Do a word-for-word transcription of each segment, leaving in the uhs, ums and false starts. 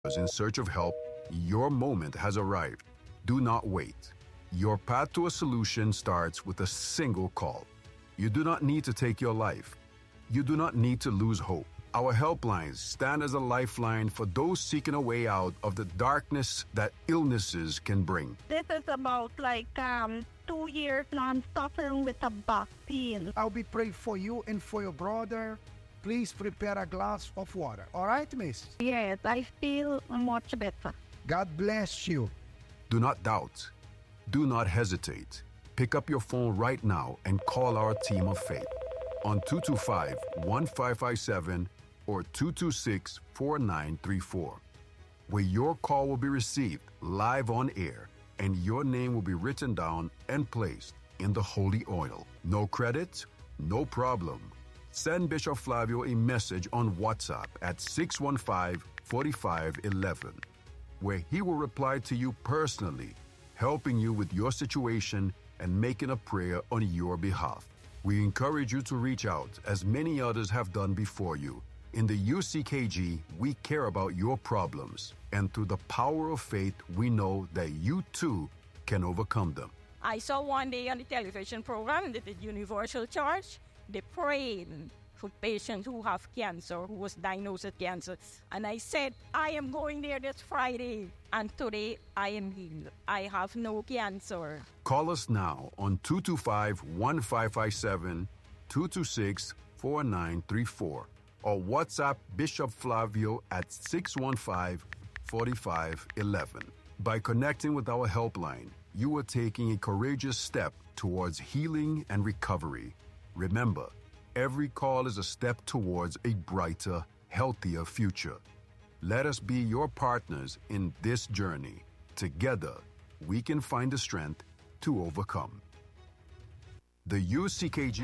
in search of help, your moment has arrived. Do not wait. Your path to a solution starts with a single call. You do not need to take your life. You do not need to lose hope. Our helplines stand as a lifeline for those seeking a way out of the darkness that illnesses can bring. This is about like um, two years now. I'm suffering with a back pain. I'll be praying for you and for your brother. Please prepare a glass of water. All right, miss? Yes, I feel much better. God bless you. Do not doubt. Do not hesitate. Pick up your phone right now and call our team of faith on two two five, one five five seven or two two six, four nine three four, where your call will be received live on air and your name will be written down and placed in the holy oil. No credit, no problem. Send Bishop Flavio a message on WhatsApp at six one five, four five one one, where he will reply to you personally, helping you with your situation and making a prayer on your behalf. We encourage you to reach out as many others have done before you. In the U C K G, we care about your problems, and through the power of faith, we know that you too can overcome them. I saw one day on the television program that the Universal Church, they prayed for patients who have cancer, who was diagnosed with cancer. And I said, I am going there this Friday, and today I am healed. I have no cancer. Call us now on two two five, one five five seven, two two six, four nine three four or WhatsApp Bishop Flavio at six one five, four five one one. By connecting with our helpline, you are taking a courageous step towards healing and recovery. Remember, every call is a step towards a brighter, healthier future. Let us be your partners in this journey. Together, we can find the strength to overcome. The U C K G.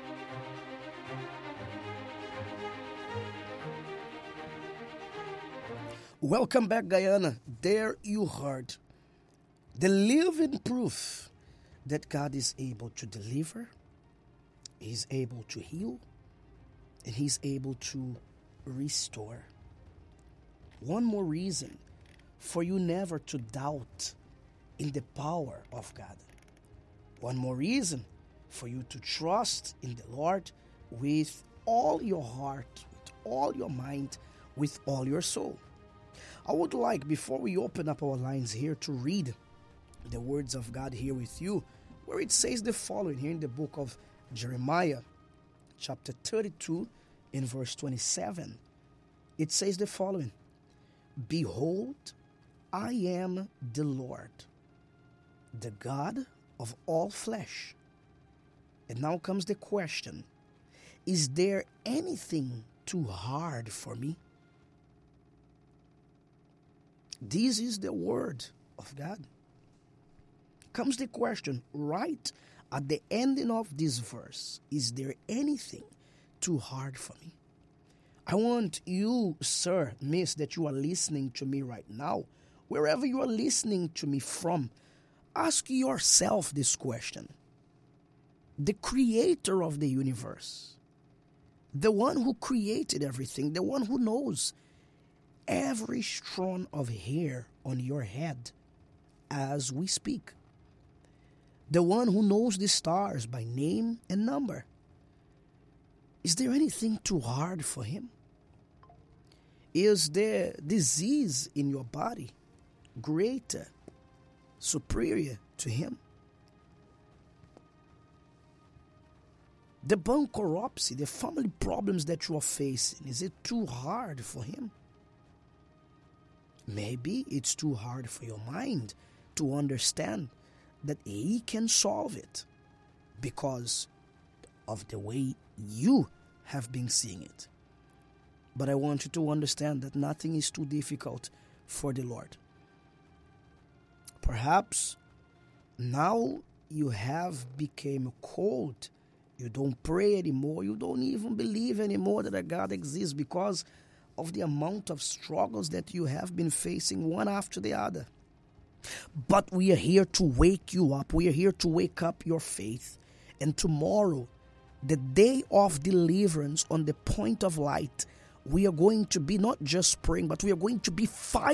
Welcome back, Guyana. There you heard the living proof that God is able to deliver, He's able to heal, and He's able to restore. One more reason for you never to doubt in the power of God. One more reason for you to trust in the Lord with all your heart, with all your mind, with all your soul. I would like, before we open up our lines here, to read the words of God here with you, where it says the following here in the book of Jeremiah, chapter thirty-two, in verse twenty-seven. It says the following: Behold, I am the Lord, the God of all flesh. And now comes the question: is there anything too hard for me? This is the word of God. Comes the question right at the ending of this verse: is there anything too hard for me? I want you, sir, miss, that you are listening to me right now, wherever you are listening to me from, ask yourself this question. The creator of the universe, the one who created everything, the one who knows every strand of hair on your head as we speak, the one who knows the stars by name and number, is there anything too hard for him? Is the disease in your body greater, superior to him? The bankruptcy, the family problems that you are facing, is it too hard for him? Maybe it's too hard for your mind to understand that he can solve it because of the way you have been seeing it. But I want you to understand that nothing is too difficult for the Lord. Perhaps now you have become cold. You don't pray anymore. You don't even believe anymore that a God exists because of the amount of struggles that you have been facing one after the other. But we are here to wake you up. We are here to wake up your faith. And tomorrow, the day of deliverance on the point of light, we are going to be not just praying, but we are going to be fighting